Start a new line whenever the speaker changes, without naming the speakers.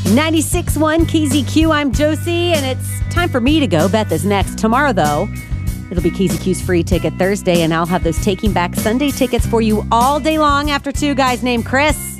96.1 KZQ. I'm Josie, and it's time for me to go. Beth is next. Tomorrow, though, it'll be KZQ's Free Ticket Thursday, and I'll have those Taking Back Sunday tickets for you all day long after 2 guys named Chris.